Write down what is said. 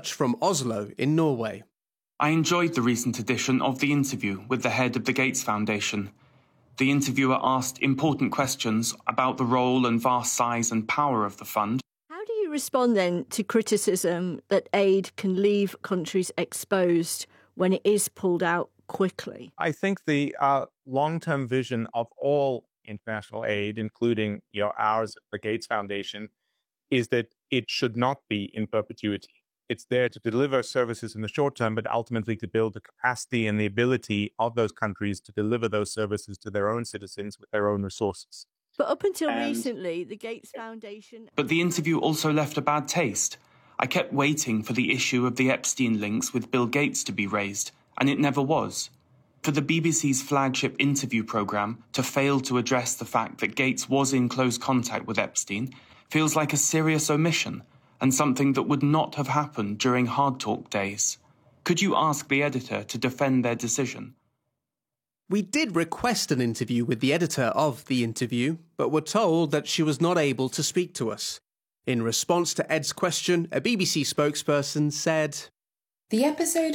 Church from Oslo in Norway. I enjoyed the recent edition of The Interview with the head of the Gates Foundation. The interviewer asked important questions about the role and vast size and power of the fund. How do you respond then to criticism that aid can leave countries exposed when it is pulled out quickly? I think the long-term vision of all international aid, including ours, the Gates Foundation, is that it should not be in perpetuity. It's there to deliver services in the short term, but ultimately to build the capacity and the ability of those countries to deliver those services to their own citizens with their own resources. But up until recently, the Gates Foundation... But the interview also left a bad taste. I kept waiting for the issue of the Epstein links with Bill Gates to be raised, and it never was. For the BBC's flagship interview programme to fail to address the fact that Gates was in close contact with Epstein feels like a serious omission, and something that would not have happened during Hard Talk days. Could you ask the editor to defend their decision? We did request an interview with the editor of The Interview, but were told that she was not able to speak to us. In response to Ed's question, a BBC spokesperson said, "The episode